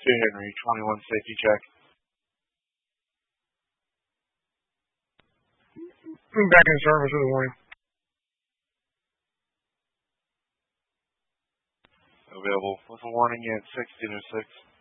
Hey, Henry, 21 safety check. Back in service with a warning. Available with a warning at 1606.